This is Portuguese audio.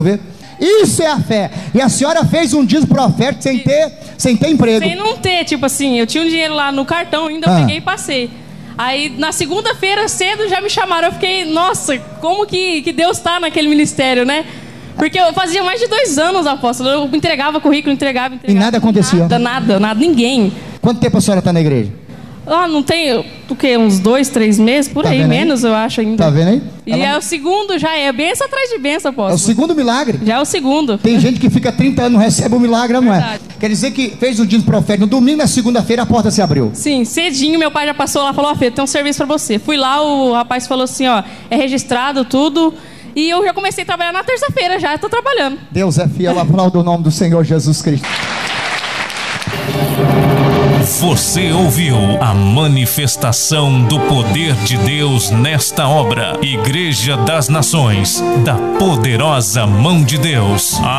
Isso é a fé. E a senhora fez um dízimo profético sem ter emprego. Sem não ter, tipo assim, eu tinha um dinheiro lá no cartão, ainda eu peguei e passei. Aí na segunda-feira cedo já me chamaram. Eu fiquei, nossa, como que Deus está naquele ministério, né? Porque eu fazia mais de 2 anos, apóstolo. Eu entregava currículo, entregava. E nada acontecia? Nada, ninguém. Quanto tempo a senhora está na igreja? Não tem, o quê? Uns 2, 3 meses? Por aí, menos eu acho ainda. Tá vendo aí? E é o segundo, já é benção atrás de benção, apóstolo. É o segundo milagre? Já é o segundo. Tem gente que fica 30 anos, não recebe o milagre, não é? Quer dizer que fez um dízimo profético no domingo, na segunda-feira a porta se abriu. Sim, cedinho, meu pai já passou lá e falou, Fê, tem um serviço pra você. Fui lá, o rapaz falou assim, é registrado tudo. E eu já comecei a trabalhar na terça-feira, já estou trabalhando. Deus é fiel, aplauda o nome do Senhor Jesus Cristo. Você ouviu a manifestação do poder de Deus nesta obra. Igreja das Nações, da poderosa mão de Deus.